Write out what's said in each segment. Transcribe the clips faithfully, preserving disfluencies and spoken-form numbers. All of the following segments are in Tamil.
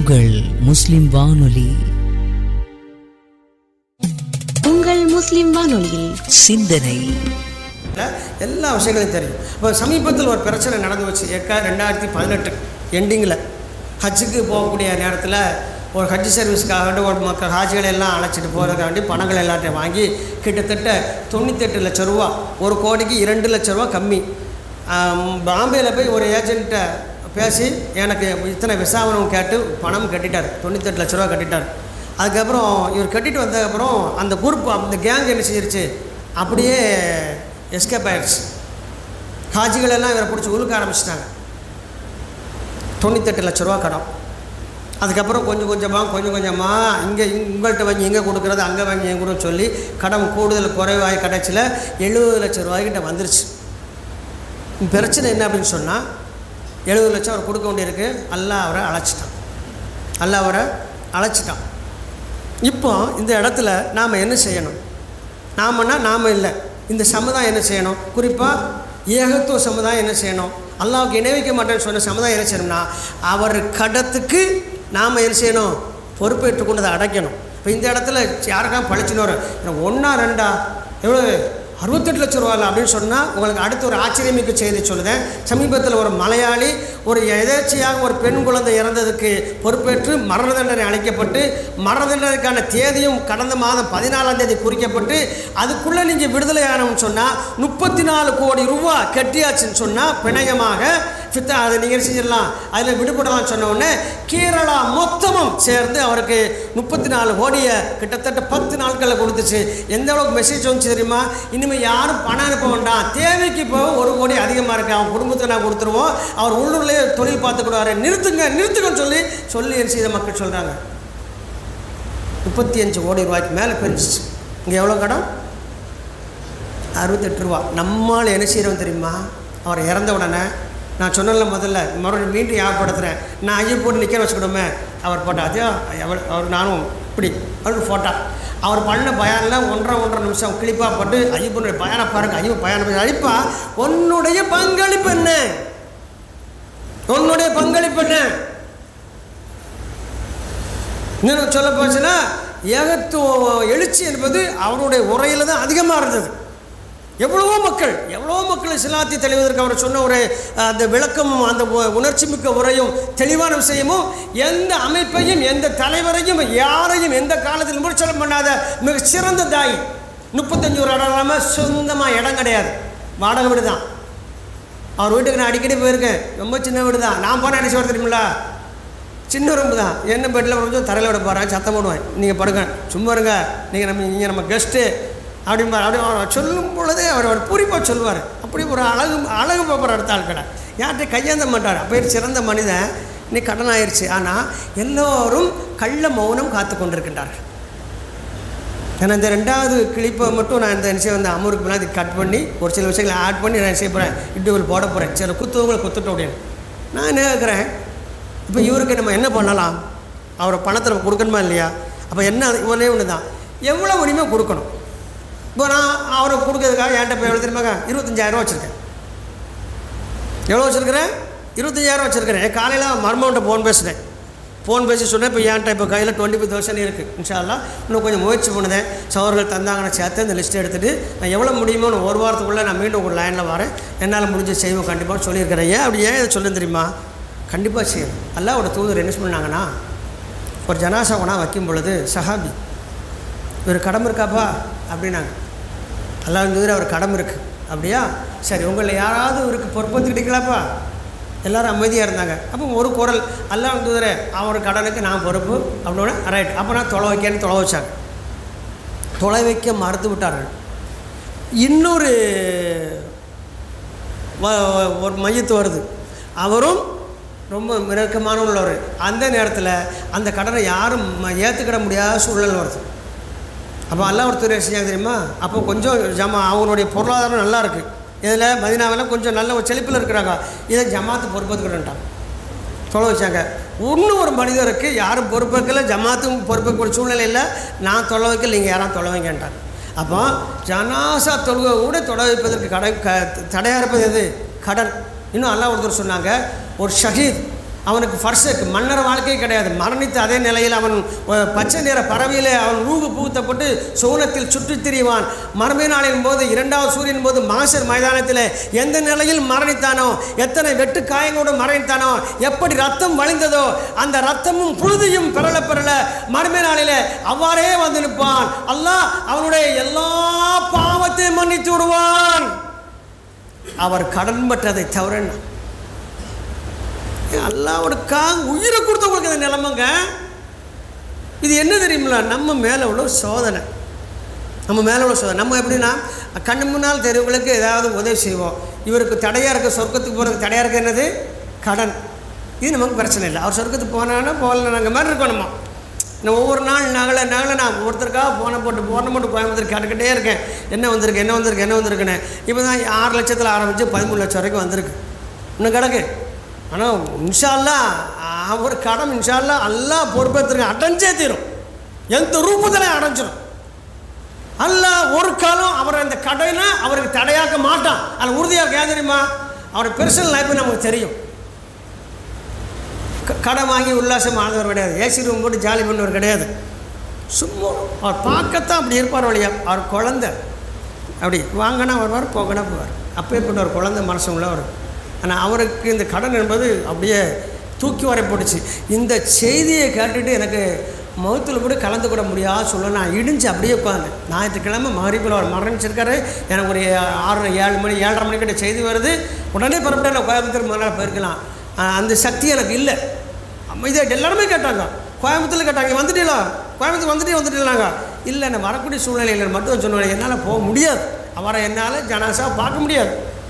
உங்கள் முஸ்லிம் வானொலி. உங்கள் முஸ்லிம் வானொலியில் சிந்தனை எல்லா விஷயங்களையும் தெரியும். இப்போ சமீபத்தில் ஒரு பிரச்சனை நடந்து வச்சு ஏக்கா ரெண்டாயிரத்தி பதினெட்டு எண்டிங்கில் ஹஜ்ஜுக்கு போகக்கூடிய நேரத்தில் ஒரு ஹஜ் சர்வீஸுக்காக ஒரு மக்கள் ஹாஜிகளை எல்லாம் அழைச்சிட்டு போகிறதுக்காண்டி பணங்கள் எல்லாத்தையும் வாங்கி கிட்டத்தட்ட தொண்ணூத்தெட்டு லட்ச ரூபா, ஒரு கோடிக்கு இரண்டு லட்ச ரூபா கம்மி. பாம்பேயில் போய் ஒரு ஏஜென்ட்டை பேசி எனக்கு இத்தனை விசாவனம் கேட்டு பணம் கட்டிட்டார், தொண்ணூத்தெட்டு லட்ச ரூபா கட்டிட்டார். அதுக்கப்புறம் இவர் கட்டிட்டு வந்ததுக்கப்புறம் அந்த குரூப் அந்த கேங் என்ன செஞ்சிருச்சு, அப்படியே எஸ்கேப் ஆயிடுச்சு. ஹாஜிகளெல்லாம் இவரை பிடிச்சி உழுக்க ஆரம்பிச்சிட்டாங்க. தொண்ணூத்தெட்டு லட்ச ரூபா கடன். அதுக்கப்புறம் கொஞ்சம் கொஞ்சமாக கொஞ்சம் கொஞ்சமாக இங்கே உங்கள்கிட்ட வாங்கி இங்கே கொடுக்குறது, அங்கே வாங்கி எங்கே கொடுன்னு சொல்லி கடன் கூடுதல் குறைவாக கடைசியில் எழுபது லட்ச ரூபாய்கிட்ட வந்துருச்சு. பிரச்சனை என்ன அப்படின்னு சொன்னால், எழுபது லட்சம் அவர் கொடுக்க வேண்டியிருக்கு. அல்லாஹ் அவரை அழைச்சிட்டான் அல்லாஹ் அவரை அழைச்சிட்டான். இப்போ இந்த இடத்துல நாம் என்ன செய்யணும்? நாமன்னா நாம் இல்லை, இந்த சமுதாயம் என்ன செய்யணும்? குறிப்பாக ஏகத்துவ சமுதாயம் என்ன செய்யணும்? அல்லாஹ்வுக்கு இணைவிக்க மாட்டேன்னு சொன்ன சமுதாயம் என்ன செய்யணும்னா, அவர் கடத்துக்கு நாம் என்ன செய்யணும்? பொறுப்பேற்று கொண்டு அதை அடைக்கணும். இப்போ இந்த இடத்துல யாருக்காக பழிச்சுன்னு வரும், ஒன்றா ரெண்டா எவ்வளோ அறுபத்தெட்டு லட்ச ரூபாயில் அப்படின்னு சொன்னால் உங்களுக்கு அடுத்து ஒரு ஆச்சரியமிக்க செய்தி சொல்லுதேன். சமீபத்தில் ஒரு மலையாளி ஒரு எதேச்சையாக ஒரு பெண் குழந்தை இறந்ததுக்கு பொறுப்பேற்று மரண தண்டனை அளிக்கப்பட்டு, மரண தண்டனைக்கான தேதியும் கடந்த மாதம் பதினாலாம் தேதி குறிக்கப்பட்டு, அதுக்குள்ளே நீங்கள் விடுதலை ஆகணும்னு சொன்னால் முப்பத்தி நாலு கோடி ரூபா கட்டியாச்சுன்னு சொன்னால் பிணையமாக ஃபித்தா அதை நீங்கள் செஞ்சிடலாம், அதில் விடுபடலாம்னு சொன்ன உடனே கேரளா மொத்தமும் சேர்ந்து அவருக்கு முப்பத்தி நாலு கோடியை கிட்டத்தட்ட பத்து நாட்களில் கொடுத்துச்சு. எந்த அளவுக்கு மெசேஜ் வந்துச்சு தெரியுமா? இனிமேல் யாரும் பணம் அனுப்ப வேண்டாம், தேவைக்கு போக ஒரு கோடி அதிகமாக இருக்குது, அவன் குடும்பத்தை நான் கொடுத்துருவோம், அவர் உள்ளூர்லேயே தொழில் பார்த்துக்கூடாரு, நிறுத்துங்க நிறுத்துங்கன்னு சொல்லி சொல்லி என்ன செய்த மக்கள் சொல்கிறாங்க. முப்பத்தி அஞ்சு கோடி ரூபாய்க்கு மேலே பெருந்துச்சு. இங்கே எவ்வளோ கடன்? அறுபத்தெட்டு ரூபா. நம்மால் என்ன செய்கிறோம் தெரியுமா? அவர் இறந்த உடனே நான் சொன்னல முதல்ல மறுபடியும் மீண்டும் யாகப்படுத்துகிறேன், நான் ஐயோ போட்டு நிற்க வச்சுக்கிடுமே அவர் போட்டா அதே அவர் அவர் நானும் இப்படி அவர் போட்டா அவர் பண்ண பயானில் ஒன்றரை ஒன்றரை நிமிஷம் கிளிப்பாக போட்டு ஐயப்பனுடைய பயானை பாருங்கள், ஐயோ பயான அழிப்பா உன்னுடைய பங்களிப்பு என்ன, உன்னுடைய பங்களிப்பு என்ன இன்னும் சொல்ல போச்சுன்னா, ஏகத்துவ எழுச்சி என்பது அவருடைய உரையில் தான் அதிகமாக இருந்தது. எவ்வளவோ மக்கள் எவ்வளவோ மக்கள் இஸ்லாத்தை தெளிவதற்கு அவர் சொன்ன ஒரு அந்த விளக்கமும் அந்த உணர்ச்சி மிக்க உரையும் தெளிவான விஷயமும் எந்த அமைப்பையும் எந்த தலைவரையும் யாரையும் எந்த காலத்தில் விமர்சனம் பண்ணாத மிக சிறந்த தாய். முப்பத்தஞ்சு ஒரு இடம் இல்லாமல் சொந்தமாக இடம் கிடையாது, வாடகை வீடு தான். அவர் வீட்டுக்கு நான் அடிக்கடி போயிருக்கேன், ரொம்ப சின்ன வீடு தான். நான் போன அடிச்சு வர தெரியுமில்ல, சின்ன ரூம்பு தான். என்ன பெட்டில் கொஞ்சம் தரையில் விட போகிறேன், சத்தம் போடுவேன், நீங்கள் படுங்க சும்மா இருங்க, நீங்கள் நம்ம நீங்கள் நம்ம கெஸ்ட்டு அப்படிம்பார். அப்படி அவர் சொல்லும் பொழுதே அவர் அவர் பூரிப்பாக சொல்லுவார். அப்படி ஒரு அழகு அழகு பார்ப்பர் அடுத்த ஆள் கடை யார்கிட்ட கையாந்த மாட்டார். அப்போ சிறந்த மனிதன் இன்னைக்கு கடன் ஆயிடுச்சு. ஆனால் எல்லோரும் கள்ள மௌனம் காத்து கொண்டிருக்கின்றார்கள். ஏன்னா இந்த ரெண்டாவது கிளிப்பை மட்டும் நான் இந்த விஷயம் வந்து அமருக்கு முன்னாடி கட் பண்ணி ஒரு சில விஷயங்களை ஆட் பண்ணி நான் செய்ய போகிறேன், இட்டுகள் போட போகிறேன், சில குத்துவங்களை குத்துட்டோம் அப்படின்னு நான் என்ன கேட்குறேன். இப்போ இவருக்கு நம்ம என்ன பண்ணலாம்? அவரை பணத்தை நம்ம கொடுக்கணுமா இல்லையா? அப்போ என்ன ஒரே ஒன்று தான், எவ்வளோ உரிமை கொடுக்கணும். இப்போ நான் அவரை கொடுக்கறதுக்காக என்கிட்ட இப்போ எவ்வளோ தெரியுமாங்க, இருபத்தஞ்சாயிரம் வச்சுருக்கேன். எவ்வளோ வச்சுருக்கிறேன்? இருபத்தஞ்சாயிரம் வச்சுருக்கிறேன். காலையில் மர்மன்ட்ட ஃபோன் பேசுகிறேன், ஃபோன் பேசி சொன்னேன். இப்போ என்கிட்ட இப்போ கையில் டுவெண்ட்டி ஃபைவ் தௌசண்ட் இருக்குது. இன்ஷா அல்லாஹ் இன்னும் கொஞ்சம் முயற்சி பண்ணுதேன், சவர்கள் தந்தாங்கன்னு சேர்த்து இந்த லிஸ்ட்டை எடுத்துகிட்டு நான் எவ்வளோ முடியுமோ ஒரு வாரத்துக்குள்ளே நான் மீண்டும் ஒரு லைனில் வரேன், என்னால் முடிஞ்ச செய்வோம் கண்டிப்பாக சொல்லியிருக்கிறேன். ஏன் அப்படி ஏன் இதை சொல்ல தெரியுமா? கண்டிப்பாக செய்யணும். அல்லாஹ்வோட தூதர் என்ன பண்ணாங்கன்னா, ஒரு ஜனாசா கொண்டா வைக்கும் பொழுது சஹாபி ஒரு கடமை இருக்காப்பா அப்படின்னாங்க. அல்லாஹ் தூதர் அவர் கடமை இருக்குது. அப்படியா, சரி உங்களில் யாராவது இவருக்கு பொறுப்பேற்றுக்கிட்டீங்களாப்பா? எல்லோரும் அமைதியாக இருந்தாங்க. அப்போ ஒரு குரல், அல்லாஹ் தூதரே அவர் கடனுக்கு நான் பொறுப்பு அப்படின்னா ரைட். அப்போ நான் தொலை வைக்கன்னு தொலை வச்சாங்க. தொலை வைக்க மறுத்து விட்டார்கள். இன்னொரு ஒரு மையத்து வருது, அவரும் ரொம்ப மிரக்கமான உள்ளவர். அந்த நேரத்தில் அந்த கடனை யாரும் ஏற்றுக்கிட முடியாத சூழல் வருது. அப்போ அல்லாஹ் ஒரு துறை செஞ்சாங்க தெரியுமா? அப்போ கொஞ்சம் ஜமா அவங்களுடைய பொருளாதாரம் நல்லா இருக்குது, இதில் மதினாவில் கொஞ்சம் நல்ல ஒரு செழிப்பில் இருக்கிறாங்க. இதை ஜமாத்து பொறுப்பேற்றுக்கிட்டான், தொலை வச்சாங்க. இன்னும் ஒரு மனிதருக்கு யாரும் பொறுப்பேற்கல, ஜமாத்தும் பொறுப்பேற்க ஒரு சூழ்நிலை இல்லை, நான் தொலை வைக்கல, நீங்கள் யாரும் தொலை வைங்கன்றாங்க. அப்போ ஜனாசா தொழுகை கூட தொலை வைப்பதற்கு கடை க தடையாக இருப்பது எது? கடன். இன்னும் அல்லாஹ் ஒருத்தர் சொன்னாங்க, ஒரு ஷஹீத் அவனுக்கு ஃபர்ஸ்ட் மன்னர் வாழ்க்கை கிடையாது. மரணித்து அதே நிலையில் அவன் பச்சை நிற பறவையில் அவன் ரூகு பூத்தப்பட்டு சோனத்தில் சுற்றித் திரிவான். மறுமை நாளின் போது இரண்டாவது சூரியன் போது மாசர் மைதானத்தில் எந்த நிலையில் மரணித்தானோ, எத்தனை வெட்டு காயங்களோடு மரணித்தானோ, எப்படி ரத்தம் வழிந்ததோ அந்த ரத்தமும் புழுதியும் பெறல பெறல மறுமை நாளில் அவ்வாறே வந்து நிற்பான். அல்லாஹ் அவனுடைய எல்லா பாவத்தையும் மன்னித்து விடுவான். அவர் கடன் பட்டதை தவிர அல்லாஹ்வுக்காக உயிரை கொடுத்தவங்களுக்கு அந்த நிலைமைங்க. இது என்ன தெரியுங்களா? நம்ம மேலே உள்ள சோதனை, நம்ம மேலே உள்ள சோதனை. நம்ம எப்படின்னா கண்ணு முன்னால் தெருவுகளுக்கு ஏதாவது உதவி செய்வோம். இவருக்கு தடையாக இருக்க, சொர்க்கத்துக்கு போகிறதுக்கு தடையாக இருக்க என்னது? கடன். இது நமக்கு பிரச்சனை இல்லை. அவர் சொர்க்கத்துக்கு போனான்னா போகல நாங்கள் மாதிரி இருக்கோம். நம்ம நான் ஒவ்வொரு நாள் நகலை நகலை நான் ஒருத்தருக்காக போனை போட்டு போனை போட்டு கோயம்புத்தூர் கேட்டுக்கிட்டே இருக்கேன். என்ன வந்திருக்கு என்ன வந்திருக்கு என்ன வந்திருக்குன்னு. இப்போ தான் ஆறு லட்சத்தில் ஆரம்பித்து பதிமூணு லட்சம் வரைக்கும் வந்திருக்கு. இன்னும் கிடக்கு. ஆனால் இன்ஷா அல்லாஹ் அவர் கடன் இன்ஷா அல்லாஹ் அல்லாஹ் பொறுப்பேற்றுங்க, அடைஞ்சே தீரும். எந்த ரூபத்தில் அடைஞ்சிடும். அல்லாஹ் ஒரு காலம் அவர் அந்த கடனை அவருக்கு தடையாக்க மாட்டான். அதில் உறுதியாக ஏன் தெரியுமா? அவர் பெர்சனல் லைஃப் நமக்கு தெரியும். கடன் வாங்கி உல்லாசம் ஆனவர் கிடையாது. ஏசி ரூம் போட்டு ஜாலி பண்ணவர் கிடையாது. சும்மா அவர் பார்க்கத்தான் அப்படி இருப்பார். வழியா அவர் குழந்தை அப்படி வாங்கினா வருவார், போகனா போவார். அப்பேற்பட்ட ஒரு குழந்தை மனசு உள்ளவர். ஆனால் அவருக்கு இந்த கடன் என்பது அப்படியே தூக்கி வரை போட்டுச்சு. இந்த செய்தியை கேட்டுட்டு எனக்கு மௌத்தில் கூட கலந்து கூட முடியாது சொல்ல நான் இடிஞ்சு அப்படியே உட்காந்தேன். ஞாயிற்றுக்கிழமை மகரிபில் அவர் மரணிச்சிருக்காரு. எனக்கு ஒரு ஆறு ஏழு மணி ஏழரை மணிக்கிட்ட செய்தி வருது. உடனே பரப்பிட்டு நான் கோயம்புத்தூர் மறுநாள் போயிருக்கலாம். அந்த சக்தி எனக்கு இல்லை. இதை எல்லாருமே கேட்டாங்க. கோயம்புத்தூரில் கேட்டாங்க, வந்துட்டீங்களா கோயம்புத்தூர் வந்துட்டே வந்துட்டீங்களாங்க. இல்லை நான் வரக்கூடிய சூழ்நிலையில் மட்டும் சொன்னேன், என்னால் போக முடியாது, அவரை என்னால் ஜனாசா பார்க்க முடியாது.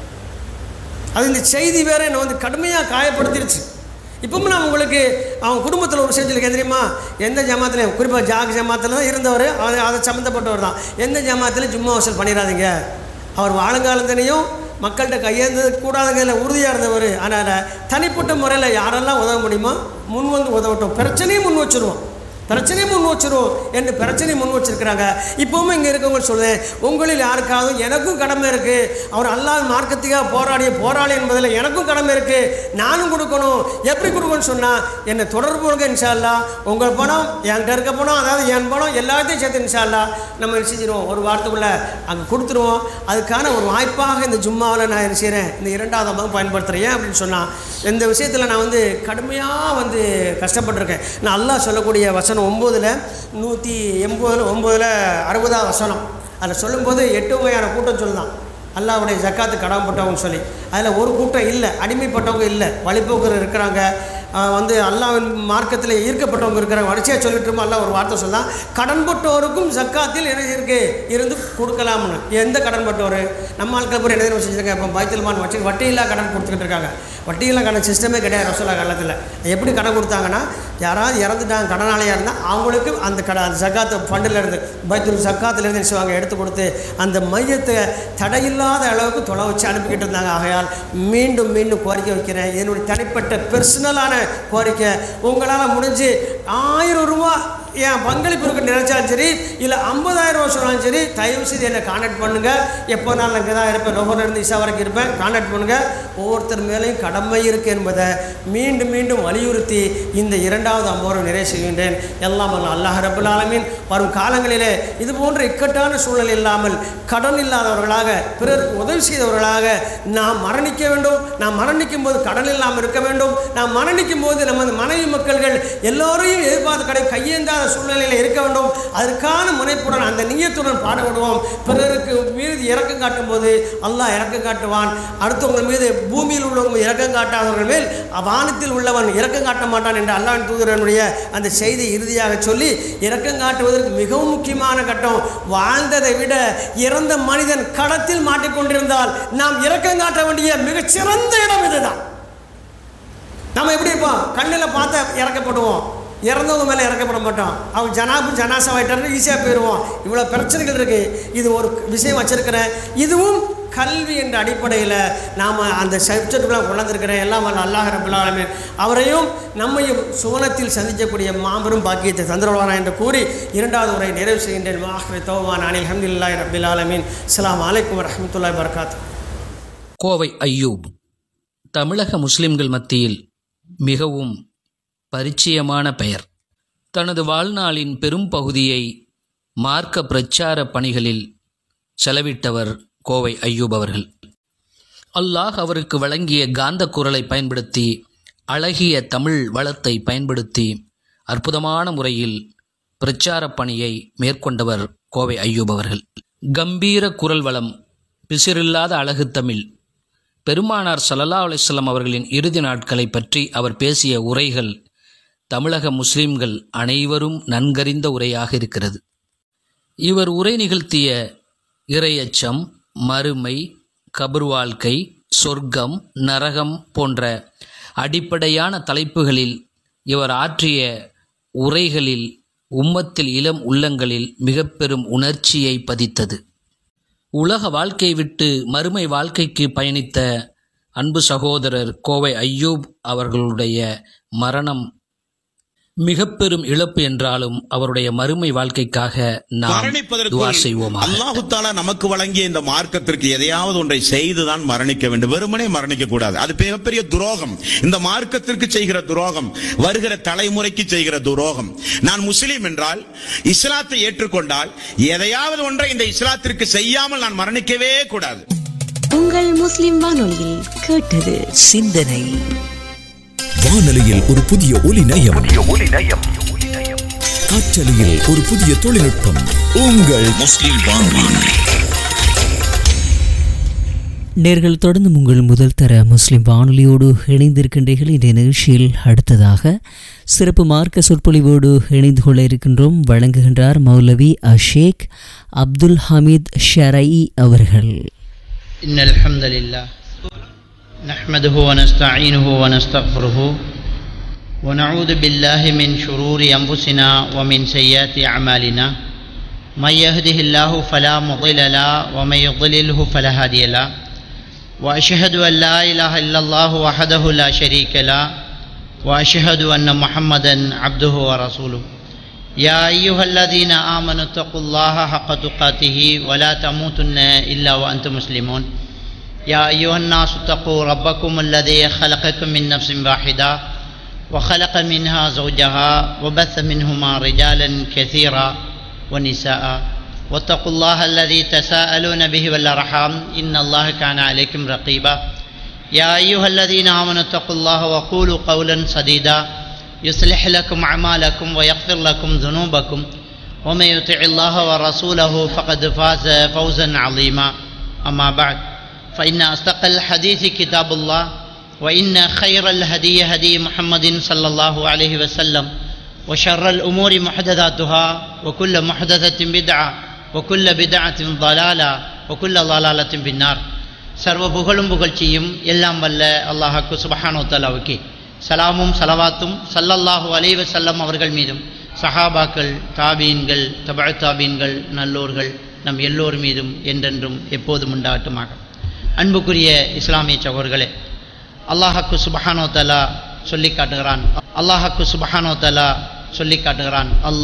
அது இந்த செய்தி வேறு என்னை வந்து கடுமையாக காயப்படுத்திடுச்சு. இப்பவும் நான் உங்களுக்கு அவங்க குடும்பத்தில் ஒரு செஞ்சுருக்கேன் தெரியுமா? எந்த ஜமாத்துலையும் குறிப்பாக ஜாக் ஜமாத்தில் தான் இருந்தவர், அதை அதை சம்மந்தப்பட்டவர் தான். எந்த ஜமாத்துலையும் ஜும்மா வசூல் பண்ணிடாதீங்க. அவர் வாழுங்காலத்தினையும் மக்கள்கிட்ட கையேந்தது கூடாதுங்கிற உறுதியாக இருந்தவர். அதனால் தனிப்பட்ட முறையில் யாரெல்லாம் உதவ முடியுமோ முன் வந்து உதவட்டும். பிரச்சனையும் முன் வச்சுருவோம், பிரச்சனையும் முன் வச்சுருவோம் என்று பிரச்சனையும் முன் வச்சுருக்கிறாங்க. இப்போவும் இங்கே இருக்கவங்க சொல்லுவேன், உங்களில் யாருக்காவது எனக்கும் கடமை இருக்குது. அவர் அல்லாஹ் மார்க்கத்துக்காக போராடிய போராளி என்பதில் எனக்கும் கடமை இருக்குது. நானும் கொடுக்கணும். எப்படி கொடுக்கணும்னு சொன்னால் என்னை தொடர்பு கொடுங்க. இன்ஷா அல்லாஹ் உங்கள் பணம் என்கிட்ட இருக்க பணம், அதாவது என் பணம் எல்லாத்தையும் சேர்த்து இன்ஷா அல்லாஹ் நம்ம என்ன செஞ்சிடுவோம், ஒரு வாரத்துக்குள்ளே அங்கே கொடுத்துருவோம். அதுக்கான ஒரு வாய்ப்பாக இந்த ஜும்மாவில் நான் என்ன செய்கிறேன், இந்த இரண்டாவது அம்மாவும் பயன்படுத்துகிறேன். ஏன் அப்படின்னு சொன்னால் இந்த விஷயத்தில் நான் வந்து கடுமையாக வந்து கஷ்டப்பட்டிருக்கேன். நான் அல்லாஹ் சொல்லக்கூடிய வசனம் ஒம்போதில் நூற்றி எண்பதில் ஒம்போதில் அறுபதாவது வசனம் அதில் சொல்லும்போது எட்டு வகையான கூட்டம் சொல்லுதான். அல்லாஹ்வுடைய ஜக்காத்து கடமைப்பட்டவங்க சொல்லி அதில் ஒரு கூட்டம் இல்லை, அடிமைப்பட்டவங்க இல்லை, வழிபோக்கர் இருக்கிறாங்க, வந்து அல்லாஹ்வின் மார்க்கத்தில் ஈர்க்கப்பட்டவங்க இருக்கிறாங்க. வரிசையாக சொல்லிட்டு இருக்கோம். அல்லாஹ் ஒரு வார்த்தை சொல்லலாம், கடன்பட்டோருக்கும் ஜக்காத்தில் என்ன இருக்குது இருந்து கொடுக்கலாம்னு. எந்த கடன்பட்டவர்? நம்ம ஆட்கள் பூரா என்ன செஞ்சுருக்காங்க, இப்போ பைத்துல்மால் வச்சு வட்டியில்லா கடன் கொடுத்துக்கிட்டு இருக்காங்க. வட்டியில்லா கடன் சிஸ்டமே கிடையாது ரசூலுல்லாஹ் காலத்தில். எப்படி கடன் கொடுத்தாங்கன்னா, யாராவது இறந்துட்டாங்க கடனாளியாக இருந்தால் அவங்களுக்கு அந்த கட அந்த ஜக்காத்து ஃபண்டில் இருந்து பைத்துல் ஜக்காத்துலேருந்து என்ன செய்வாங்க எடுத்து கொடுத்து அந்த மையத்தை தடையில்லாத அளவுக்கு தொலை வச்சு அனுப்பிக்கிட்டு இருந்தாங்க. ஆகையால் மீண்டும் மீண்டும் கோரிக்கை வைக்கிறேன், என்னுடைய தனிப்பட்ட பெர்சனலான கோரிக்கை, உங்களால் முடிஞ்சு ஆயிரம் ரூபா என் பங்களிப்பு இருக்க நினைச்சாலும் சரி, இல்லை ஐம்பதாயிரம் ரூபா சொன்னாலும் சரி, தயவு செய்து என்னை கான்டாக்ட் பண்ணுங்கள். எப்போ நான் இங்கே தான் இருப்பேன், லோகர்லேருந்து இசா வரைக்கும் இருப்பேன். கான்டாக்ட் பண்ணுங்கள். ஒவ்வொருத்தர் மேலேயும் கடமை இருக்குது என்பதை மீண்டும் மீண்டும் வலியுறுத்தி இந்த இரண்டாவது அமர்வை நிறைவு செய்கின்றேன். எல்லாம் அல்லாஹ் ரப்பல் ஆலமீன் வரும் காலங்களிலே இது போன்ற இக்கட்டான சூழல் இல்லாமல் கடன் இல்லாதவர்களாக, பிறருக்கு உதவி செய்தவர்களாக நாம் மரணிக்க வேண்டும். நாம் மரணிக்கும் போது கடன் இல்லாமல் இருக்க வேண்டும். நாம் மரணிக்கும் போது நமது மனைவி மக்கள்கள் எல்லோரையும் எதிர்பார்த்து கடை கையேந்தாத சூழ்நிலையில் இருக்க வேண்டும். அதற்கான முனைப்புடன் அந்த நியத்துடன் பாடுபடுவோம். பிறருக்கு மீது இறக்கம் காட்டும் போது அல்லாஹ் இறக்கம் காட்டுவான். அடுத்தவங்கள் மீது பூமியில் உள்ளவங்க இறக்கம் காட்டாதவர்கள் மேல் வானத்தில் உள்ளவன் இறக்கம் காட்ட மாட்டான் என்று அல்லாஹ்வின் தூதரனுடைய அந்த செய்தி இறுதியாக சொல்லி, இறக்கம் காட்டுவதற்கு மிகவும் முக்கியமான கட்டம், வாழ்ந்ததை விட இறந்த மனிதன் கடத்தில் மாட்டிக்கொண்டிருந்தால் நாம் இறக்கம் காட்ட வேண்டிய மிகச்சிறந்த இடம் இதுதான். நம்ம எப்படி இருப்போம், கண்ணில் பார்த்து இறக்கப்படுவோம், இறந்தவங்க மேலே இறக்கப்பட மாட்டோம். அவங்க ஜனாபு ஜனாசாவாயிட்டாரு ஈஸியாக போயிடுவோம். இவ்வளோ பிரச்சனைகள் இருக்குது. இது ஒரு விஷயம் வச்சுருக்கிறேன். இதுவும் கல்வி என்ற அடிப்படையில் நாம் அந்த சப்ஜெக்டுலாம் கொண்டிருக்கிறேன். எல்லாம் அல்லாஹ் ரப்பல் ஆலமீன் அவரையும் நம்மையும் சுவனத்தில் சந்திக்கக்கூடிய மாபெரும் பாக்கியத்தை தந்துருவானா என்று கூறி இரண்டாவது உரை நிறைவு செய்கின்றேன். வாஹ்ரி தௌபான் அனில் ஹம்துலில்லாஹி ரப்பில் ஆலமீன். அஸ்ஸலாமு அலைக்கும் வரஹ்மத்துல்லாஹி வபரகாத்துஹு. கோவை அய்யூப் தமிழக முஸ்லிம்கள் மத்தியில் மிகவும் பரிச்சயமான பெயர். தனது வாழ்நாளின் பெரும் பகுதியை மார்க்க பிரச்சார பணிகளில் செலவிட்டவர் கோவை அய்யூப் அவர்கள். அல்லாஹ் அவருக்கு வழங்கிய காந்த குரலை பயன்படுத்தி, அழகிய தமிழ் வளத்தை பயன்படுத்தி அற்புதமான முறையில் பிரச்சார பணியை மேற்கொண்டவர் கோவை அய்யூப் அவர்கள். கம்பீர குரல் வளம், பிசிறில்லாத அழகு தமிழ். பெருமானார் ஸல்லல்லாஹு அலைஹி வஸல்லம் அவர்களின் இறுதி நாட்களை பற்றி அவர் பேசிய உரைகள் தமிழக முஸ்லிம்கள் அனைவரும் நன்கறிந்த உரையாக இருக்கிறது. இவர் உரை நிகழ்த்திய இறையச்சம், மறுமை, கபர் வாழ்க்கை, சொர்க்கம், நரகம் போன்ற அடிப்படையான தலைப்புகளில் இவர் ஆற்றிய உரைகளில் உம்மத்தில் இளம் உள்ளங்களில் மிக பெரும் உணர்ச்சியை பதித்தது. உலக வாழ்க்கை விட்டு மறுமை வாழ்க்கைக்கு பயணித்த அன்பு சகோதரர் கோவை அய்யூப் அவர்களுடைய மரணம் மிக பெரும் இழப்பு என்றாலும் அவருடைய மறுமை வாழ்க்கைக்காக நாம் துஆ செய்வோம். அல்லாஹ் தஆலா நமக்கு வழங்கிய இந்த மார்க்கத்திற்கு எதையாவது ஒன்றை செய்துதான் மரணிக்க வேண்டும். வெறுமனே மரணிக்க கூடாது. அது மிகப்பெரிய துரோகம். இந்த மார்க்கத்திற்கு செய்கிற துரோகம், வருகிற தலைமுறைக்கு செய்கிற துரோகம். நான் முஸ்லீம் என்றால், இஸ்லாத்தை ஏற்றுக்கொண்டால், எதையாவது ஒன்றை இந்த இஸ்லாத்திற்கு செய்யாமல் நான் மரணிக்கவே கூடாது. உங்கள் முஸ்லிம் வானொலியில் கேட்டது சிந்தனை. வானொலியில் ஒரு புதிய ஒலி நயம், காற்றலையில் ஒரு புதிய தொழில்நுட்பம். உங்கள் முஸ்லிம் வானொலி. நேர்கள் தொடர்ந்து உங்கள் முதல் தர முஸ்லிம் வானொலியோடு இணைந்திருக்கின்றீர்கள். இந்த நிகழ்ச்சியில் அடுத்ததாக சிறப்பு மார்க்க சொற்பொழிவோடு இணைந்து கொள்ள இருக்கின்றோம். வழங்குகின்றார் மௌலவி அஷேக் அப்துல் ஹமீத் ஷரயி அவர்கள். இன்னல் ஹம்தலில்லாஹ் நஹ்மதுஹு வ நஸ்தஈனுஹு வ நஸ்தக்ஃபிருஹு வ நஊது பில்லாஹி மின் ஷுரூரி அன்ஃபுஸினா வ மின் ஸய்யிஆத்தி அமாலினா மன் யஹ்திஹில்லாஹு ஃபலா முضில்ல லஹு வ மன் யுضللஹு ஃபலா ஹாதிய லஹு வ அஷ்ஹது அன் லா இலாஹா இல்லல்லாஹு வஹ்தஹு லா ஷரீக லஹு வ அஷ்ஹது அன்ன முஹம்மதன் அப்துஹு வ ரசூலுஹு யா அய்யுஹல்லதீன ஆமனு தக்குல்லாஹ ஹக்க துகாத்திஹி வ லா தமூதுன்ன இல்லா வ அன்தும் முஸ்லிமூன். يا أيها الناس اتقوا ربكم الذي خلقكم من نفس واحدة وخلق منها زوجها وبث منهما رجالا كثيرا ونساء واتقوا الله الذي تساءلون به والأرحام إن الله كان عليكم رقيبا. يا أيها الذين آمنوا اتقوا الله وقولوا قولا سديدا يصلح لكم أعمالكم ويغفر لكم ذنوبكم ومن يطع الله ورسوله فقد فاز فوزا عظيما. أما بعد فإن أصدق الحديث كتاب الله وإن خير الهدي هدي محمد صلى الله عليه وسلم وشر الأمور محدثاتها وكل محدثة بدعة وكل بدعة ضلالة وكل ضلالة في النار. சர்வ புகழும் புகழ்ச்சியும் எல்லாம் வல்ல அல்லாஹ்வுக்கு சுப்ஹானஹு வ தஆலாவுக்கே சலாமும் சலவாத்தும் ஸல்லல்லாஹு அலைஹி வஸல்லம் அவர்கள் மீதும் சஹாபாக்கள், தாபீன்கள், தபஅ தாபீன்கள், நல்லோர்கள் நம் எல்லோர் மீதும் என்றென்றும் எப்போதும் உண்டாகட்டுமாக. அன்புக்குரிய இஸ்லாமிய சகோதரர்களே, அல்லாஹ்வுக்கு சுப்ஹானஹு வ தஆலா சொல்லி காட்டுகிறான் அல்லாஹ்வுக்கு சுப்ஹானஹு வ தஆலா சொல்லி காட்டுகிறான் அல்லாஹ்